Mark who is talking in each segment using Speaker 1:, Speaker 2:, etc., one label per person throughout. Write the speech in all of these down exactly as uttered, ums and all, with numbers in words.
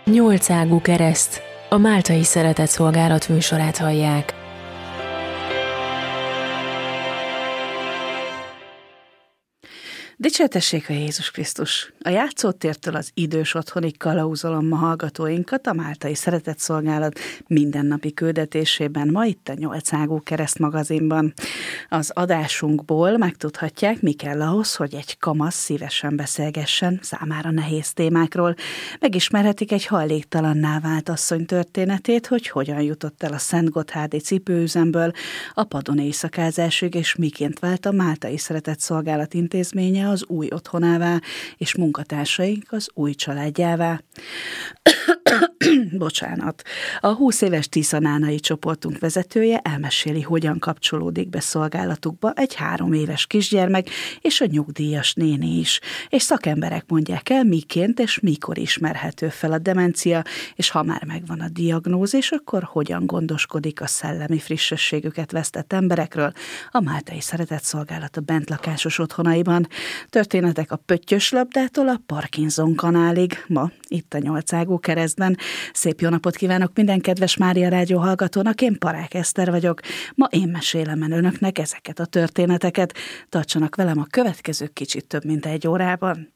Speaker 1: Nyolcágú kereszt, a Máltai Szeretett Szolgálat műsorát hallják.
Speaker 2: Dicsértessék a Jézus Krisztus! A játszótértől az idős otthonig kalauzolom ma hallgatóinkat a Máltai Szeretett Szolgálat mindennapi küldetésében, ma itt a Nyolcágú kereszt magazinban. Az adásunkból megtudhatják, mi kell ahhoz, hogy egy kamasz szívesen beszélgessen számára nehéz témákról. Megismerhetik egy hajléktalanná vált asszony történetét, hogy hogyan jutott el a Szentgotthárdi cipőüzemből a padon éjszakázásig, és miként vált a Máltai Szeretett Szolgálat intézménye az új otthonává, és munkatársaink az új családjává. Bocsánat. A húsz éves Tiszanánai csoportunk vezetője elmeséli, hogyan kapcsolódik be szolgálatukba egy három éves kisgyermek és a nyugdíjas néni is. És szakemberek mondják el, miként és mikor ismerhető fel a demencia, és ha már megvan a diagnózis, akkor hogyan gondoskodik a szellemi frissességüket vesztett emberekről a Máltai Szeretett Szolgálat a bentlakásos otthonaiban. Történetek a pöttyös labdától a Parkinson kanálig, ma itt a Nyolcágú keresztben. Szép jó napot kívánok minden kedves Mária Rádió hallgatónak, én Parák Eszter vagyok. Ma én mesélem el önöknek ezeket a történeteket. Tartsanak velem a következő kicsit több mint egy órában.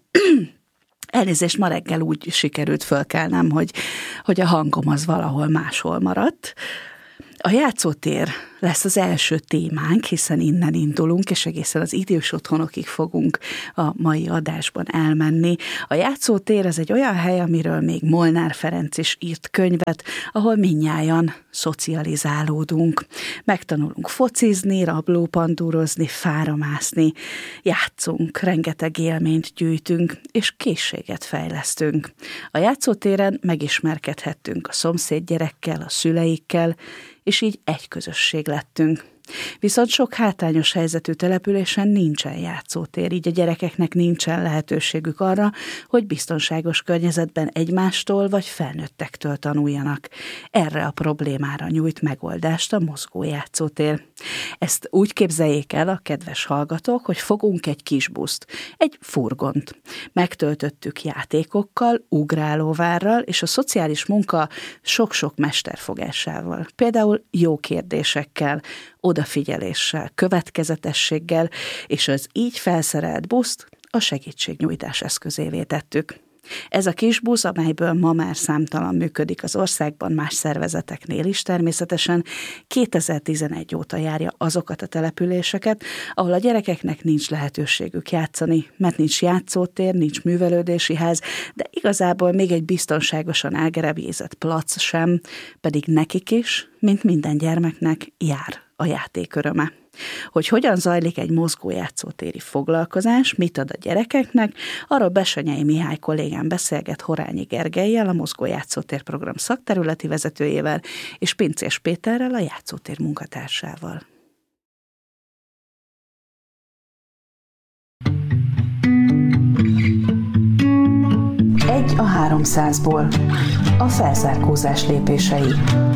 Speaker 2: Elnézést, ma reggel úgy sikerült fölkelnem, hogy, hogy a hangom az valahol máshol maradt. A játszótér lesz az első témánk, hiszen innen indulunk, és egészen az idős otthonokig fogunk a mai adásban elmenni. A játszótér az egy olyan hely, amiről még Molnár Ferenc is írt könyvet, ahol mindnyájan szocializálódunk. Megtanulunk focizni, rablópandúrozni, fáramászni, játszunk, rengeteg élményt gyűjtünk, és készséget fejlesztünk. A játszótéren megismerkedhettünk a szomszédgyerekkel, a szüleikkel, és így egy közösség lettünk. Viszont sok hátrányos helyzetű településen nincsen játszótér, így a gyerekeknek nincsen lehetőségük arra, hogy biztonságos környezetben egymástól vagy felnőttektől tanuljanak. Erre a problémára nyújt megoldást a mozgó játszótér. Ezt úgy képzeljék el a kedves hallgatók, hogy fogunk egy kis buszt, egy furgont. Megtöltöttük játékokkal, ugrálóvárral és a szociális munka sok-sok mesterfogásával. Például jó kérdésekkel, odafigyeléssel, következetességgel, és az így felszerelt buszt a segítségnyújtás eszközévé tettük. Ez a kis busz, amelyből ma már számtalan működik az országban, más szervezeteknél is természetesen, kétezer-tizenegy óta járja azokat a településeket, ahol a gyerekeknek nincs lehetőségük játszani, mert nincs játszótér, nincs művelődési ház, de igazából még egy biztonságosan elgerebjézett plac sem, pedig nekik is, mint minden gyermeknek jár a játék öröme. Hogy hogyan zajlik egy mozgó játszótéri foglalkozás, mit ad a gyerekeknek, arról Bessenyei Mihály kollégám beszélget Horányi Gergellyel, a Mozgó Játszótér program szakterületi vezetőjével, és Pincés Péterrel, a játszótér munkatársával. Egy a háromszázból. A felzárkózás lépései.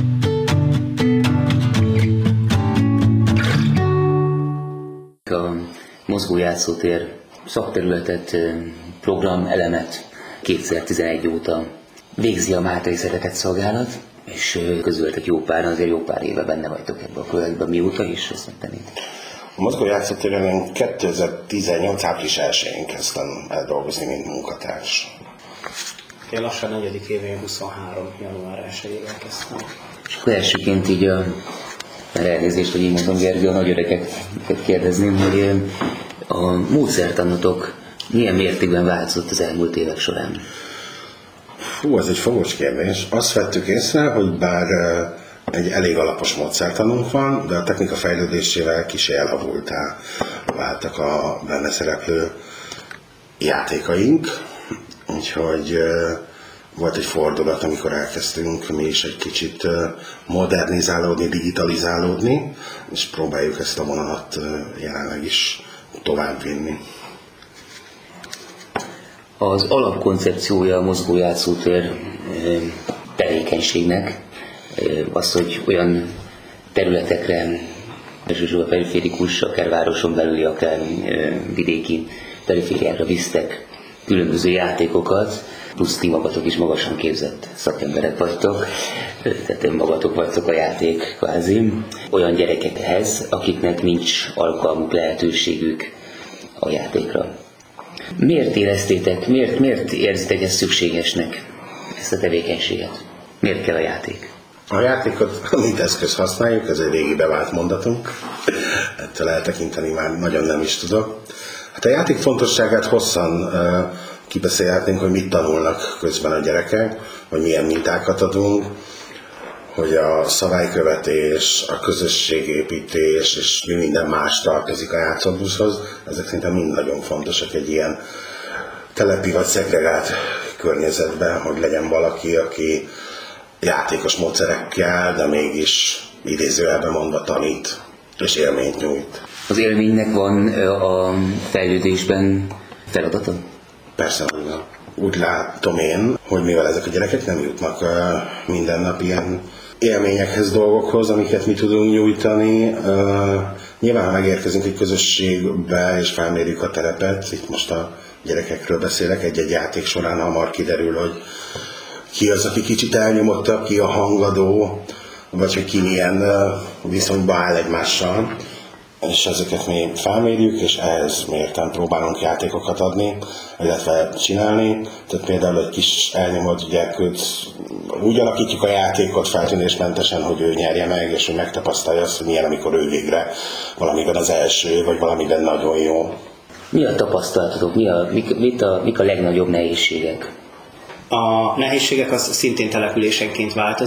Speaker 3: A mozgó játszótér szakterületet, program elemet kétezer-tizenegy óta végzi a Máltai Szeretett Szolgálat, és közültek jó pár, azért jó pár éve benne vagytok ebben a projektben. Mióta is, ezt megtenni?
Speaker 4: A mozgó játszótéren én kétezer-tizennyolc április elsején kezdtem el dolgozni, mint munkatárs.
Speaker 5: Én lassan negyedik évén huszonhárom január elsejével kezdtem.
Speaker 3: És akkor elsőként így a elnézést, hogy így mondom, Gergő, a nagy öregeket kérdezném, hogy a módszertanotok milyen mértékben változott az elmúlt évek során?
Speaker 4: Fú, ez egy fogos kérdés. Azt vettük észre, hogy bár egy elég alapos módszertanunk van, de a technika fejlődésével kicsi elavultá váltak a benne szereplő játékaink. Úgyhogy volt egy fordulat, amikor elkezdtünk mi is egy kicsit modernizálódni, digitalizálódni, és próbáljuk ezt a vonalat jelenleg is továbbvinni.
Speaker 3: Az alapkoncepciója a mozgó játszótér tevékenységnek az, hogy olyan területekre, elsősorban periférikus, akár városon belüli, akár vidéki perifériákra visztek különböző játékokat, plusz ti magatok is magasan képzett szakemberek vagytok, tehát önmagatok vagytok a játék kvázi, olyan gyerekekhez, akiknek nincs alkalmuk, lehetőségük a játékra. Miért éreztétek, miért, miért érzitek ezt szükségesnek, ezt a tevékenységet? Miért kell a játék?
Speaker 4: A játékot mint eszköz használjuk, ez egy régi bevált mondatunk, ettől eltekinteni már nagyon nem is tudok. Hát a játék fontosságát hosszan uh, kibeszélhetnénk, hogy mit tanulnak közben a gyerekek, hogy milyen mintákat adunk, hogy a szabálykövetés, a közösségépítés és mi minden más tartozik a játszott ezek szerintem mind nagyon fontosak egy ilyen telepi vagy szegregált környezetben, hogy legyen valaki, aki játékos módszerekkel, de mégis idézőjelben mondva tanít és élményt nyújt.
Speaker 3: Az élménynek van a fejlődésben feladata?
Speaker 4: Persze, úgy látom én, hogy mivel ezek a gyerekek nem jutnak minden nap ilyen élményekhez, dolgokhoz, amiket mi tudunk nyújtani. Nyilván, ha megérkezünk egy közösségbe és felmérjük a terepet, itt most a gyerekekről beszélek, egy-egy játék során hamar kiderül, hogy ki az, aki kicsit elnyomottabb, ki a hangadó, vagy hogy ki milyen viszonyba áll egymással. És ezeket mi felmérjük, és ehhez mérten próbálunk játékokat adni, illetve csinálni. Tehát például egy kis elnyomott gyerkőt úgy alakítjuk a játékot feltűnésmentesen, hogy ő nyerje meg, és hogy megtapasztalja azt, hogy milyen, amikor ő végre valamiben az első, vagy valamiben nagyon jó.
Speaker 3: Mi a tapasztalatotok? Mi a, mik, mit a, mik a legnagyobb nehézségek?
Speaker 5: A nehézségek az szintén településenként változnak.